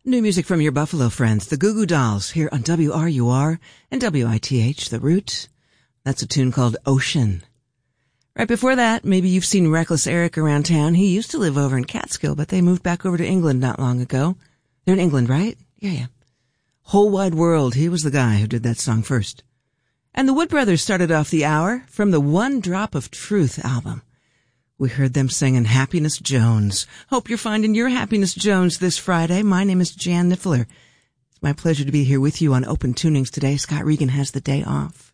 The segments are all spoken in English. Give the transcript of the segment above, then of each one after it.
New music from your Buffalo friends, the Goo Goo Dolls, here on WRUR and WITH, The Root. That's a tune called Ocean. Right before that, maybe you've seen Reckless Eric around town. He used to live over in Catskill, but they moved back over to England not long ago. They're in England, right? Yeah. Whole Wide World, he was the guy who did that song first. And the Wood Brothers started off the hour from the One Drop of Truth album. We heard them singing Happiness Jones. Hope you're finding your Happiness Jones this Friday. My name is Jan Niffler. It's my pleasure to be here with you on Open Tunings today. Scott Regan has the day off.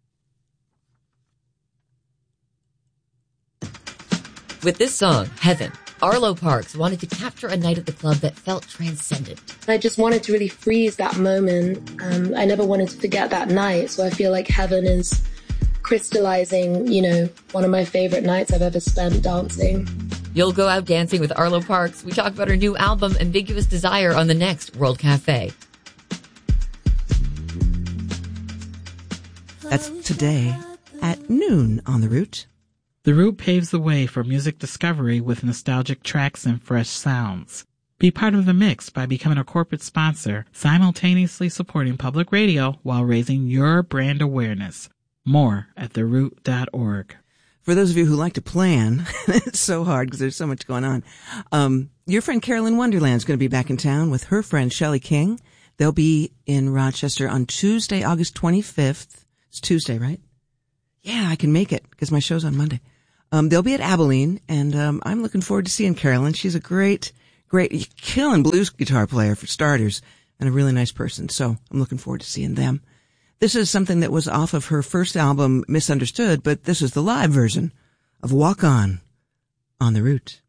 With this song, Heaven, Arlo Parks wanted to capture a night at the club that felt transcendent. I just wanted to really freeze that moment. I never wanted to forget that night, so I feel like Heaven is crystallizing, one of my favorite nights I've ever spent dancing. You'll go out dancing with Arlo Parks. We talk about her new album, Ambiguous Desire, on the next World Cafe. That's today at noon on The Root. The Root paves the way for music discovery with nostalgic tracks and fresh sounds. Be part of the mix by becoming a corporate sponsor, simultaneously supporting public radio while raising your brand awareness. More at theroot.org. For those of you who like to plan, it's so hard because there's so much going on. Your friend Carolyn Wonderland is going to be back in town with her friend Shelley King. They'll be in Rochester on Tuesday, August 25th. It's Tuesday, right? Yeah, I can make it because my show's on Monday. They'll be at Abilene, and I'm looking forward to seeing Carolyn. She's a great killing blues guitar player for starters and a really nice person. So I'm looking forward to seeing them. This is something that was off of her first album, Misunderstood, but this is the live version of Walk On The Root.